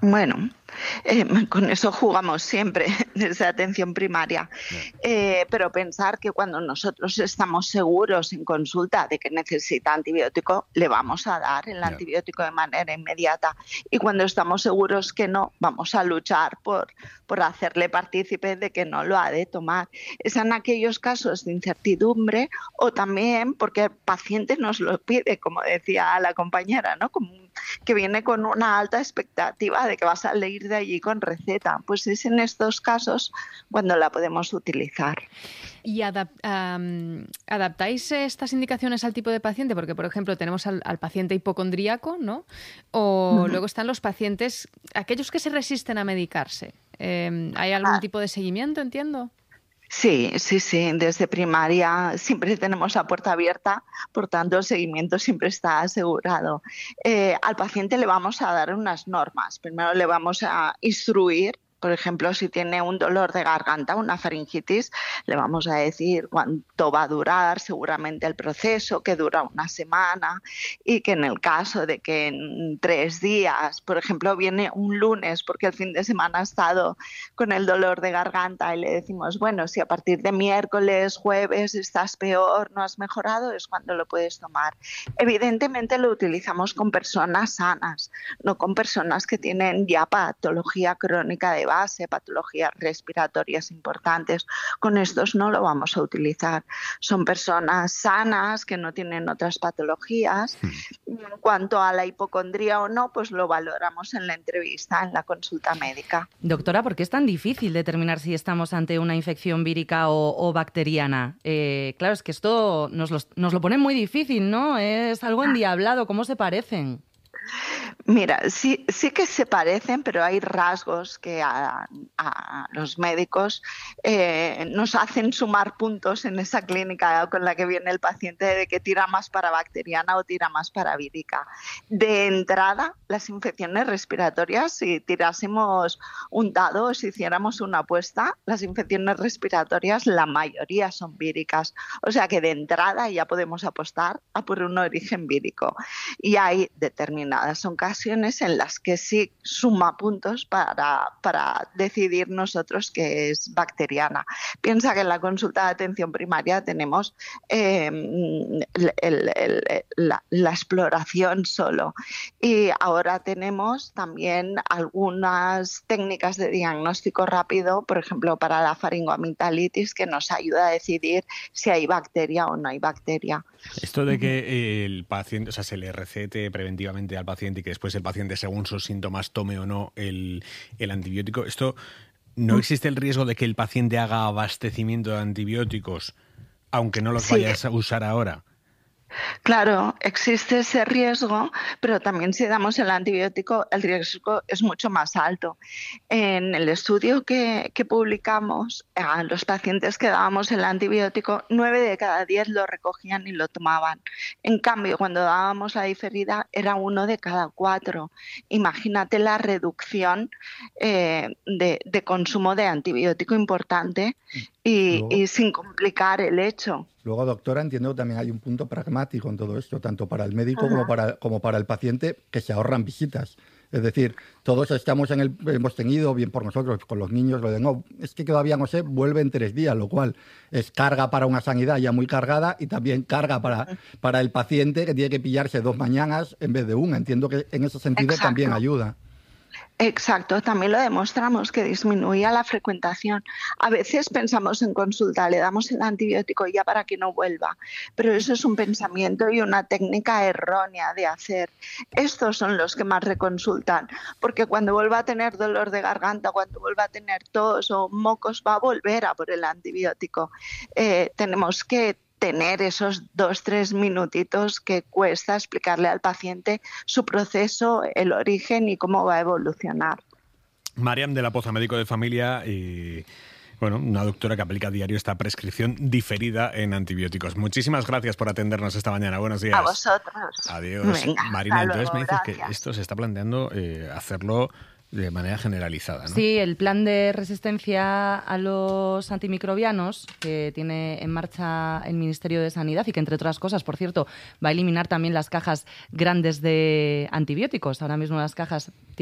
Bueno, con eso jugamos siempre desde atención primaria. Ya, Pero pensar que cuando nosotros estamos seguros en consulta de que necesita antibiótico, le vamos a dar el ya, antibiótico de manera inmediata. Y cuando estamos seguros que no, vamos a luchar por hacerle partícipe de que no lo ha de tomar. Es en aquellos casos de incertidumbre o también porque el paciente nos lo pide, como decía la compañera, ¿no? Como que viene con una alta expectativa de que va a salir de allí con receta. Pues es en estos casos cuando la podemos utilizar. ¿Y adaptáis estas indicaciones al tipo de paciente? Porque, por ejemplo, tenemos al paciente hipocondríaco, ¿no? O luego están los pacientes, aquellos que se resisten a medicarse. ¿Hay algún tipo de seguimiento, entiendo? Sí, sí, sí, desde primaria siempre tenemos la puerta abierta, por tanto el seguimiento siempre está asegurado. Al paciente le vamos a dar unas normas. Primero le vamos a instruir. Por ejemplo, si tiene un dolor de garganta, una faringitis, le vamos a decir cuánto va a durar seguramente el proceso, que dura una semana y que en el caso de que en 3 días, por ejemplo, viene un lunes porque el fin de semana ha estado con el dolor de garganta y le decimos, bueno, si a partir de miércoles, jueves estás peor, no has mejorado, es cuando lo puedes tomar. Evidentemente lo utilizamos con personas sanas, no con personas que tienen ya patología crónica de base, patologías respiratorias importantes. Con estos no lo vamos a utilizar. Son personas sanas que no tienen otras patologías. En cuanto a la hipocondría o no, pues lo valoramos en la entrevista, en la consulta médica. Doctora, ¿por qué es tan difícil determinar si estamos ante una infección vírica o bacteriana? Claro, es que esto nos lo pone muy difícil, ¿no? Es algo endiablado, ¿cómo se parecen? Mira, sí, sí que se parecen, pero hay rasgos que a los médicos nos hacen sumar puntos en esa clínica con la que viene el paciente de que tira más para bacteriana o tira más para vírica. De entrada, las infecciones respiratorias, si tirásemos un dado o si hiciéramos una apuesta, las infecciones respiratorias, la mayoría son víricas. O sea que de entrada ya podemos apostar a por un origen vírico. Y hay determinadas ocasiones en las que sí suma puntos para decidir nosotros que es bacteriana. Piensa que en la consulta de atención primaria tenemos la exploración solo y ahora tenemos también algunas técnicas de diagnóstico rápido, por ejemplo para la faringoamigdalitis, que nos ayuda a decidir si hay bacteria o no hay bacteria. Esto de que el paciente, o sea, se le recete preventivamente al paciente y que después el paciente, según sus síntomas, tome o no el antibiótico, ¿esto no existe el riesgo de que el paciente haga abastecimiento de antibióticos, aunque no los vayas a usar ahora? Claro, existe ese riesgo, pero también si damos el antibiótico, el riesgo es mucho más alto. En el estudio que publicamos, a los pacientes que dábamos el antibiótico, 9 de cada 10 lo recogían y lo tomaban. En cambio, cuando dábamos la diferida, era 1 de cada 4. Imagínate la reducción de consumo de antibiótico importante y sin complicar el hecho. Luego, doctora, entiendo que también hay un punto pragmático en todo esto, tanto para el médico como para el paciente, que se ahorran visitas. Es decir, todos hemos tenido, bien por nosotros, con los niños, lo de no, es que todavía no sé, vuelve en 3 días, lo cual es carga para una sanidad ya muy cargada y también carga para el paciente que tiene que pillarse 2 mañanas en vez de una. Entiendo que en ese sentido también ayuda. Exacto, también lo demostramos que disminuía la frecuentación. A veces pensamos en consulta, le damos el antibiótico ya para que no vuelva, pero eso es un pensamiento y una técnica errónea de hacer. Estos son los que más reconsultan, porque cuando vuelva a tener dolor de garganta, cuando vuelva a tener tos o mocos, va a volver a por el antibiótico. Tenemos que tener esos 2-3 minutitos que cuesta explicarle al paciente su proceso, el origen y cómo va a evolucionar. Mariam de la Poza, médico de familia y una doctora que aplica a diario esta prescripción diferida en antibióticos. Muchísimas gracias por atendernos esta mañana. Buenos días. A vosotros. Adiós. Venga, Marina, entonces luego, me dices gracias. que esto se está planteando hacerlo de manera generalizada, ¿no? Sí, el plan de resistencia a los antimicrobianos que tiene en marcha el Ministerio de Sanidad y que, entre otras cosas, por cierto, va a eliminar también las cajas grandes de antibióticos. Ahora mismo las cajas